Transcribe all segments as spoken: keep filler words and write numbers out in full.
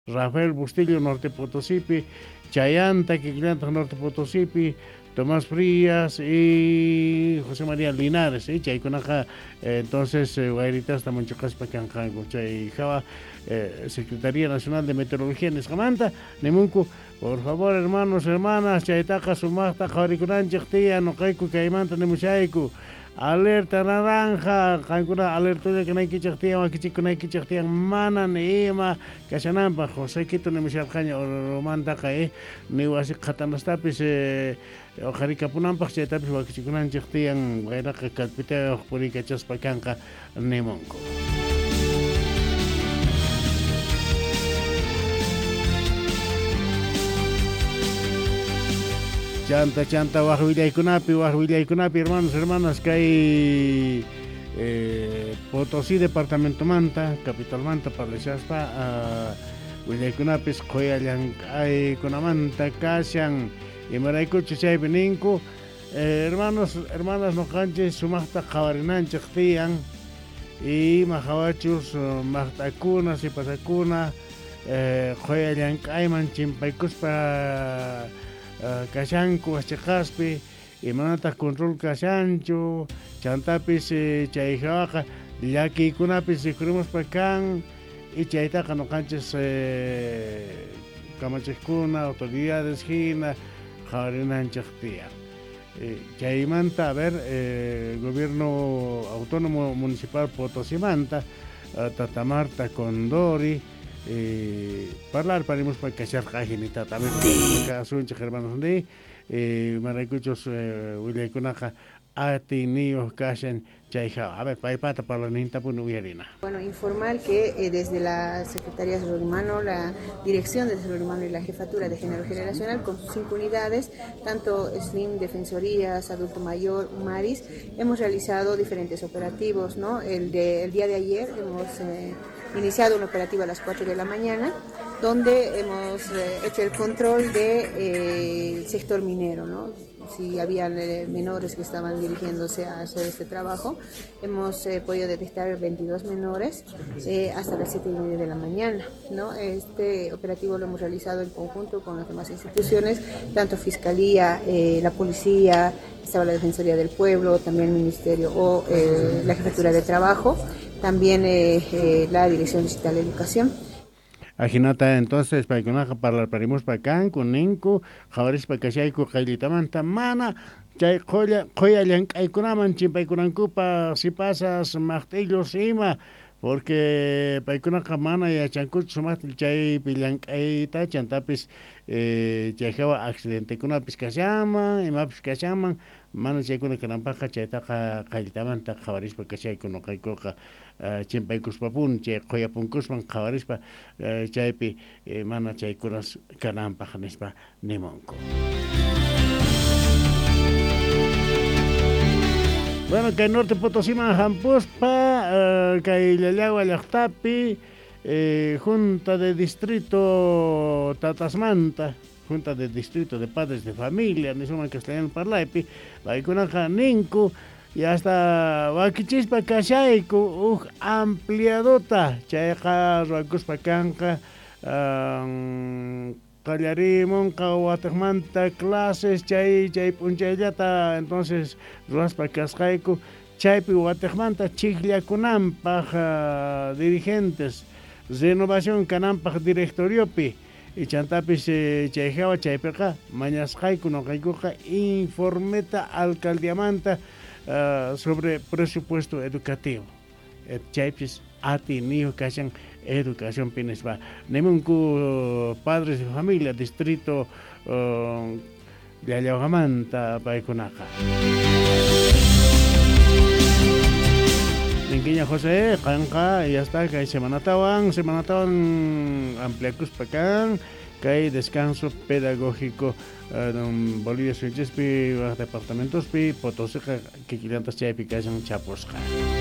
Rafael Bustillo, Norte Potosipi, Chayanta, Quiquilanta, Norte Potosipi, Tomás Frías y José María Linares, ¿sí? Chaykunaja, eh, entonces, Guairitas, Tamanchocaspa, Canjango, Chayjaba, eh, Secretaría Nacional de Meteorología en Escamanta, Nemunku, por favor, hermanos, hermanas, Chaytaca, Sumasta, Jauricunan, Chactía, Nocaiku, Caimanta, Nemuchaiku, alerta naranja, Cancuna, alerta de que no hay que chactear, que chico no hay que chactear, mana, neema, Cachanampa, José Quito, Nemuchalcaña, Romanta, Cae, Niwasi, Catanastapis, eh, Ojarika Punampa, Chetapis, Wakikunan, Chactean, Guairaca, Calpita, Purica, Chaspacanca, Nemonco. Chanta, chanta, Guajuilla y Cunapi, Guajuilla y Cunapi, hermanos, hermanas, que hay eh, Potosí, Departamento Manta, Capital Manta, Parlechaspa, uh, Huilla y Cunapi, Coyalan, hay Cunamanta, Cashan, y Maraicucho, Chay Beninco, eh, hermanos, hermanas, no canches, Sumasta, Javarinan, Chactian, y Majawachus, Mahtacunas y Patacuna, Coyalan, Cayman, Chimpaicuspa, Kashanku, Achakaspi, y Manata Control Kashancho, Chantapis, Chaijaja, Yaki Kunapis, y Crumos Pacan, y Chaitaca no canches Camachescuna, autoridades Gina, Jarinan Chactía. Chaimanta, a ver, eh, Gobierno Autónomo Municipal Potosimanta, Tatamarta Condori, Eh, parlar parimos para cachar cajinita también cada sunche hermanos de eh, maracuchos William Kunaja ati nios cashen chaiha a ver pai pata para la ninta pun uyarina. Bueno, informar que eh, desde la Secretaría de Salud Humano, la Dirección de Salud Humano y la Jefatura de Género Generacional con sus cinco unidades, tanto SLIM, Defensorías, Adulto Mayor, Maris, hemos realizado diferentes operativos, ¿no? El, de, el día de ayer hemos eh, iniciado un operativo a las cuatro de la mañana, donde hemos eh, hecho el control del de, eh, sector minero, ¿no? Si había eh, menores que estaban dirigiéndose a hacer este trabajo, hemos eh, podido detectar veintidós menores eh, hasta las siete y media de la mañana, ¿no? Este operativo lo hemos realizado en conjunto con las demás instituciones, tanto Fiscalía, eh, la Policía, estaba la Defensoría del Pueblo, también el Ministerio o eh, la Jefatura de Trabajo, también eh, eh, la Dirección Digital de Educación. Ajinata entonces para que para parimos para can con ninco jabaris para que sea con jailitamanta mana chay joya joya yang ay kunaman chimpai kunankupa si pasas martillos ima porque para que mana ya chankut sumat chay pilang ay ta chantapis eh chay hawa accidente kuna piskashama ima piskashama mana chay kuna kanampaja chay ta jailitamanta jabaris para que sea con no kaikoka Chimpay Kuspapun, Chay Koyapun Kusman, Kawarispa, Chaypi, Mana Chay Kuras, Kanampa, Janispa, Nemonco. Bueno, que Norte Potosima, Jampuspa, que Ilayagua, Yachtapi, Junta de Distrito Tatasmanta, Junta de Distrito de Padres de Familia, Nisuma Castellano Parlaipi, Vaikunanja Ninku, y hasta Wakichispa Kashaiku, uh, ampliadota, Chayja, Ruacuspa Canca, Callarimon, Kawatamanta, clases, Chay, Chay Punchayata, entonces Ruaspa Cascaiku, Chaypi Watamanta, Chiglia Kunampa, dirigentes, Renovación Canampaj Directoriopi, y Chantapis Chayjawa, Chaypeca, Mañascaiku, no Kaikuja, Informeta Alcaldiamanta. Uh, sobre presupuesto educativo. Chaypis ati niyo kashan educación pinesba. Nemunku padres de familia distrito uh, de Ayahuamanta Paikunaka. Ninquiña José, Kanka, y hasta que semana tawan, semana tawan ampliacus pacan. Que hay descanso pedagógico en Bolivia, Suichespi, departamentos pi, Potosí, que quiliantas chaypi, que hayan chapusca.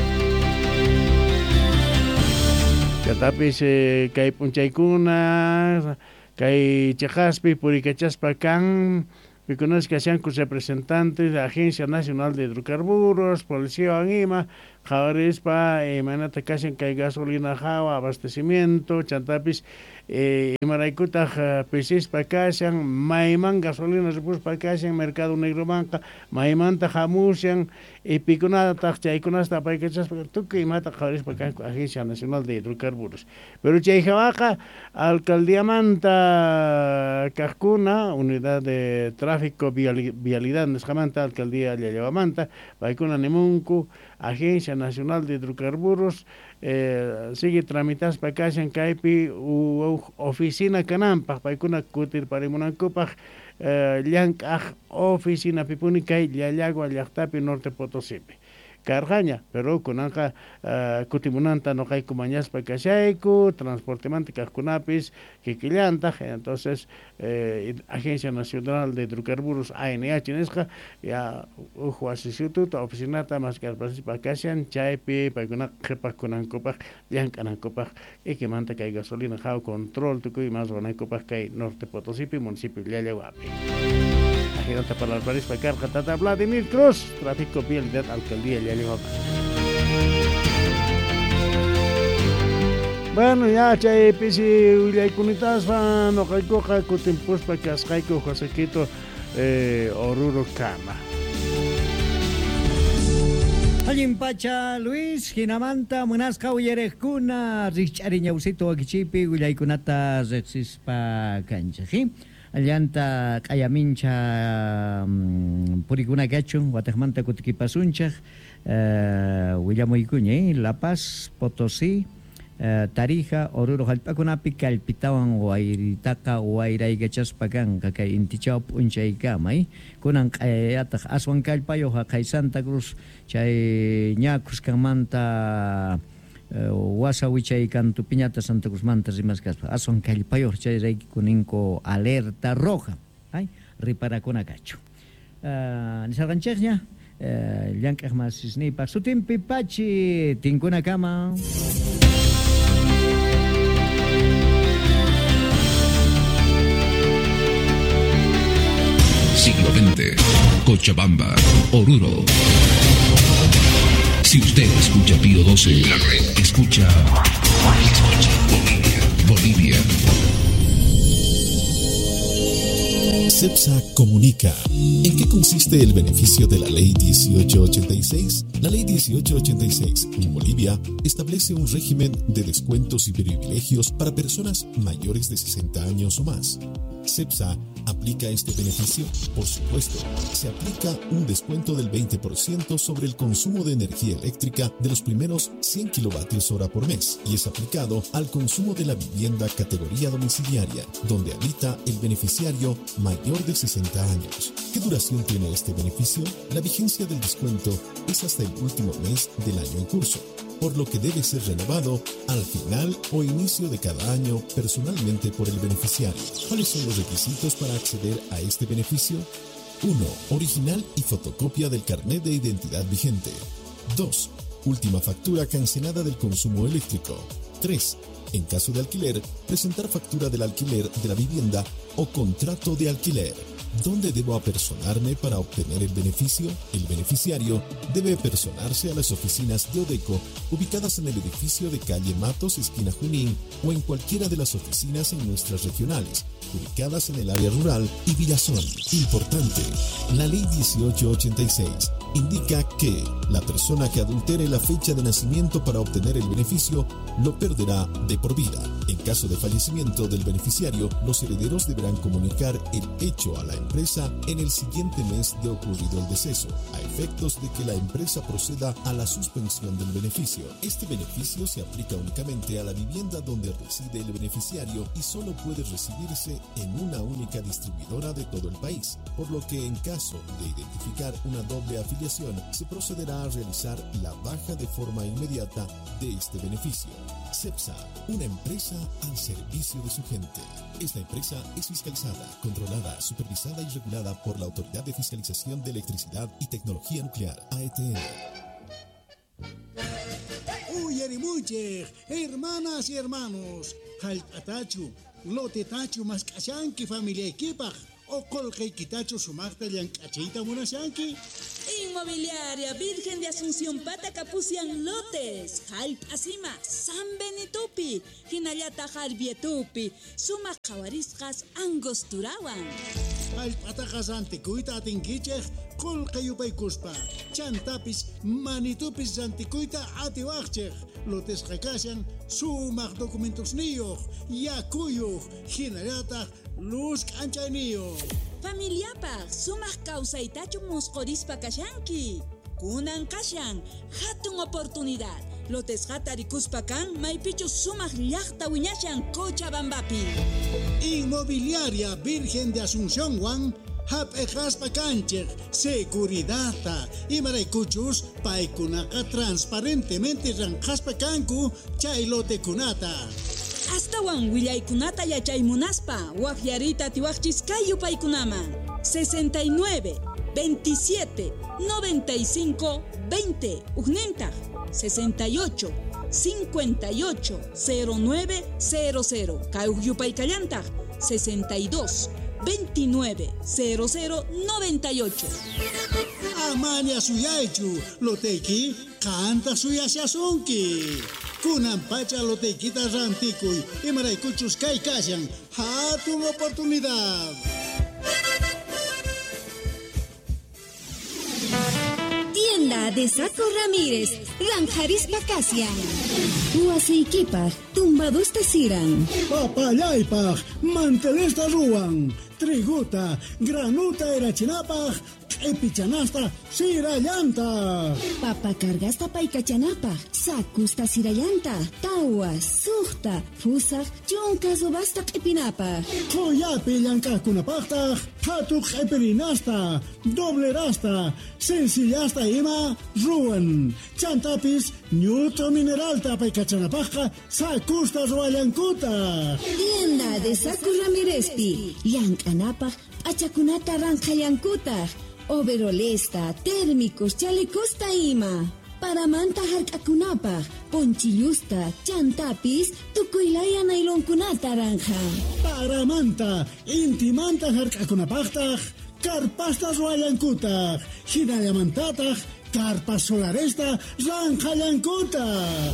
Chatapis, que hay punchaykuna, que hay chajaspi, puricachaspa can, que conozca que sean representantes de la Agencia Nacional de Hidrocarburos, Policía Anima, Javarespa, eh, manata kashan kay gasolina jawa, abastecimiento, chantapis, eh, maraikuta pesispa kashan, maiman gasolina repuspa kashan, mercado negro banca, maimanta jamushan, y piconata, chaykunasta paikachas, tuque y mata Javarespa Agencia Nacional de Hidrocarburos. Pero chayjawaja, alcaldía manta Cajcuna, unidad de tráfico, vialidad, Nesjamanta, alcaldía Yayabamanta, paikuna Nemunku, Agencia Nacional de Hidrocarburos, eh, sigue tramitas para casa en Caipi, oficina Canampa, paikuna Kutir Parimunancupaj, eh, Llank oficina Pipunica, Yayagua, Yachtapi, Norte Potosí. Cargaña, pero con anja uh, Cutimunanta no hay cumañas para Cachaico, transporte mántica Cunapis, Kikillanta, entonces eh, Agencia Nacional de Hidrocarburos A N H Nesca, ya Ujo Instituto, Oficinata, más que para Casian, Chaipi, Paguna, Jepa Cunancopaj, Yancanancopaj, y que manta que hay gasolina, Jao Control, Tucu y más Bonancopaj que hay Norte Potosí, municipio de Yayaguapi. Agente para el país para carga Tata Vladimir Cruz, tráfico vialidad alcaldía Yayaguapi. Bueno, ya chay pisi uyay kunitas van no kay coja kutimpus pa kaskai ko Josequito eh Oruro Kama. Allin pacha Luis Hinamanta munasqa uyareqkuna rich'ari ñawsito wakichipi uyaykunata riqsispa kanchik. Allanta k'ayamincha um, purikuna kachun wataqmanta kutikipasunchaq uh, willamuykuña La Paz, Potosí, Uh, Tarija, Oruro, Jalpakunapi, Calpitawan, Guairitaca, Guairaigachaspacan, Kaka Intichaup, Unchaicamay, Kunan Kayatak, Aswan Calpayo, Kay Santa Cruz, Chay Ñacus Camanta, Wasa Wichay Cantu Piñata, Santa Cruz Mantas y más caspa, Aswan Calpayo, Chay Reiki Kuninko, alerta roja, ay, Riparacunacacho. Nisarganchegna, Llank más Snipa, Sutimpi Pachi, Tincuna Cama. Siglo veinte, Cochabamba, Oruro. Si usted escucha Pío doce, escucha, escucha Bolivia. Bolivia. CEPSA comunica. ¿En qué consiste el beneficio de la Ley dieciocho ochenta y seis? La Ley dieciocho ochenta y seis en Bolivia establece un régimen de descuentos y privilegios para personas mayores de sesenta años o más. CEPSA aplica este beneficio. Por supuesto, se aplica un descuento del veinte por ciento sobre el consumo de energía eléctrica de los primeros cien kilovatios hora por mes y es aplicado al consumo de la vivienda categoría domiciliaria, donde habita el beneficiario mayor de sesenta años. ¿Qué duración tiene este beneficio? La vigencia del descuento es hasta el último mes del año en curso, por lo que debe ser renovado al final o inicio de cada año personalmente por el beneficiario. ¿Cuáles son los requisitos para acceder a este beneficio? uno. Original y fotocopia del carnet de identidad vigente. dos. Última factura cancelada del consumo eléctrico. tres. En caso de alquiler, presentar factura del alquiler de la vivienda o contrato de alquiler. ¿Dónde debo apersonarme para obtener el beneficio? El beneficiario debe apersonarse a las oficinas de Odeco ubicadas en el edificio de calle Matos, esquina Junín, o en cualquiera de las oficinas en nuestras regionales, ubicadas en el área rural y Villazón. Importante, la Ley dieciocho ochenta y seis indica que la persona que adultere la fecha de nacimiento para obtener el beneficio lo perderá de por vida. En caso de fallecimiento del beneficiario, los herederos deberán comunicar el hecho a la empresa en el siguiente mes de ocurrido el deceso, a efectos de que la empresa proceda a la suspensión del beneficio. Este beneficio se aplica únicamente a la vivienda donde reside el beneficiario y solo puede recibirse en una única distribuidora de todo el país, por lo que en caso de identificar una doble afiliación, se procederá a realizar la baja de forma inmediata de este beneficio. CEPSA, una empresa al servicio de su gente. Esta empresa es fiscalizada, controlada, supervisada y regulada por la Autoridad de Fiscalización de Electricidad y Tecnología Nuclear, A E T N. Uy, erimuche, hermanas y hermanos, Jalpatachu, Lotetachu, Mascachanqui, familia equipa, o Colque Quitachu, Sumacta, Yancachita, Munashanqui. Inmobiliaria Virgen de Asunción Patacapusian Lotes, Halp Asima, San Benitupi, Hinallata Jalbietupi, Suma Kawariskas Angosturawan. Halp Atajas Antikuita Atinkichej, Kolkayupay Kuspa, Chantapis, Manitupis Antikuita Atiwachej, Lotes Jakasian, Sumak Documentos Niyoj, Yakuyoj, Hinallata, Lusk Anchayniyoj. Familiapaq sumaq kawsaytachu musqurispa kashanki. Kunan kashan hatun oportunidad. Lotes hata rikuspa kan maypichu sumaq llaqta wiñashan Cochabambapi. Inmobiliaria Virgen de Asunción Juan, hap ejaspa cancher, seguridad, y maraykuchus, paikunaka transparentemente ranjaspa kanku, chaylote kunata. Hasta wan willaykunata yachaymunaspa wakyarita tiwaqchis kay yupaykunaman sesenta y nueve, veintisiete, noventa y cinco, veinte ugnentaq sesenta y ocho, cincuenta y ocho, cero nueve cero cero kay yupaykallantaj sesenta y dos, veintinueve, cero cero, noventa y ocho. Amania suyaichu, loteki, canta suyasiasunki. Kunan pacha lotequita rantikuy, y maraykuchus kay kashan, hatun oportunidad. Tienda de Saco Ramírez, Ranjaris Pacasian. Huasiquipaj, tumbados tesiran. Papayaypaj, mantelesta ruan, triguta, granuta erachinapaj, epichanasta sirallanta. Papa cargasta paikachanapaj, sacusta sirallanta, tawa, suhta, fusa, chunka subasta epinapaj. Choyapi llankajkunapajtaj, hatuk epirinasta, doblerasta, sencillasta ima, ruan. Chantapis, neutro mineralta paikachanapajka, sacusta ruallankuta. Tienda de Saco Ramírezpi, llankanapaj, achakunata ranjayankutaj. Overolesta, térmicos, chalecosta ima. Paramanta harkakunapaj, ponchillusta, chantapis, tukuylaya nailonkunata ranja. Paramanta, intimanta harkakunapajtaj, carpasta ruallankutaj, hinallamantataj, carpas solaresta ranjallankutaj.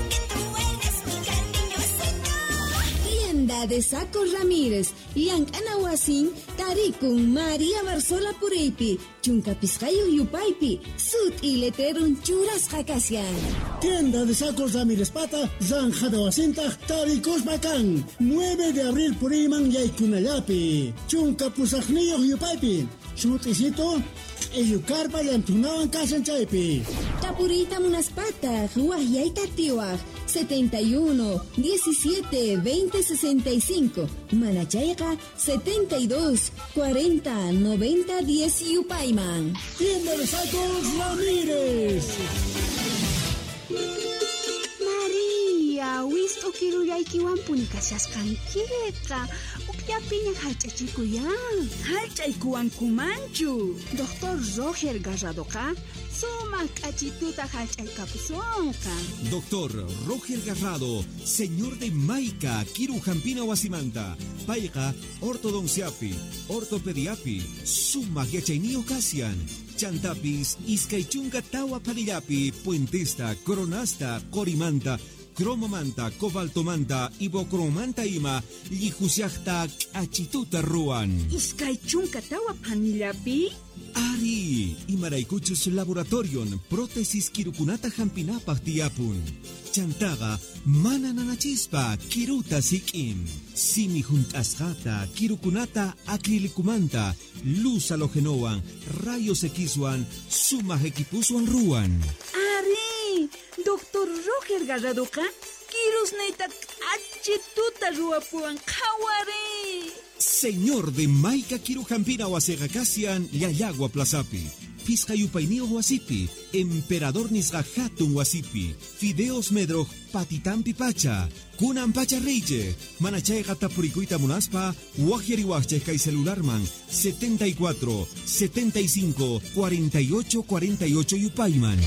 Tienda de Saco Ramírez, Llank'anawasin, Tarikun, María Barzola Pureypi, Chuncapiscayo Yupaypi, Sud y Leterun Churas Jacasian. Tienda de Sacos Ramírez Pata, Zanjadawasintaj, Taricos Bacán, nueve de abril Puriman Yaykunayapi, Chuncapusajniyo Yupaypi, Sutisito, Eyucarpa Yantunawan Casanchaypi. Tapurita Munaspata, Huayaita Tiwaj, setenta y uno, diecisiete, veinte, sesenta y cinco. Manachaica, setenta y dos, cuarenta, noventa, diez Yupayman. Tienda de Sacos Ramírez. María, wisto kiruyaykiwan punikashasqankita. Ukllapiña hallch'achikuyan. Hallch'aykuwankumanchu. Doctor Roger Garradoqa, sumaq k'achituta hallch'aykapusunqa. Doctor Roger Garrado, señor de Maica, Kirujampina Wasimanta, Paiqa, ortodonciapi, ortopediapi, sumaq yachayniyuq kasian. Chantapis, Iskaychunka tawa parillapi, puentesta, coronasta, corimanta, cromomanta, cobaltomanta, ibocromanta ima, lijusiachta, achituta ruan. Iskaychunka tawa panillapi? Ari, imaraykuchus laboratorion, prótesis kirukunata hampinapaq tiyapun. Chantaga, mana nanachispa, kiruta sikin. Simi juntasjata, kirukunata acrilikumanta, luz halogenoan, rayos X-wan, sumaj equipuswan ruan. Ari, doctor Roger Garradoqa, kirus neita achituta ruapuan kawari. Señor de Maica Kirujampina Wasegacasian, Yayagua Plazapi. Fiscayupainio Wasipi, Emperador Nisga Hatun Wasipi, Fideos Medroj Patitampi Pacha, Kunan Pacha Reiche, Manachay Gatapuricuita Munaspa, Wajieri Wache Kai Celularman, setenta y cuatro, setenta y cinco, cuarenta y ocho, cuarenta y ocho Yupayman.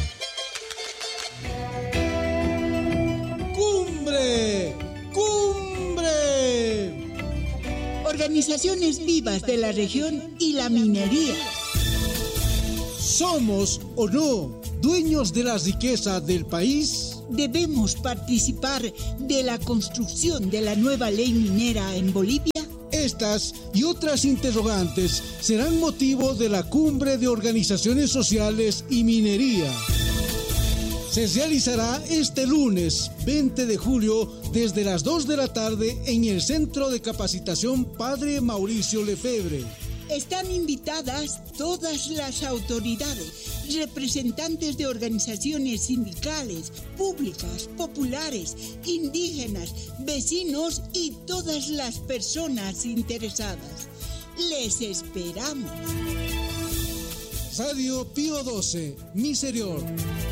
¡Cumbre! ¡Cumbre! Organizaciones vivas de la región y la minería. ¿Somos o no dueños de la riqueza del país? ¿Debemos participar de la construcción de la nueva ley minera en Bolivia? Estas y otras interrogantes serán motivo de la Cumbre de Organizaciones Sociales y Minería. Se realizará este lunes veinte de julio desde las dos de la tarde en el Centro de Capacitación Padre Mauricio Lefebvre. Están invitadas todas las autoridades, representantes de organizaciones sindicales, públicas, populares, indígenas, vecinos y todas las personas interesadas. Les esperamos. Radio Pío doce, Miserior.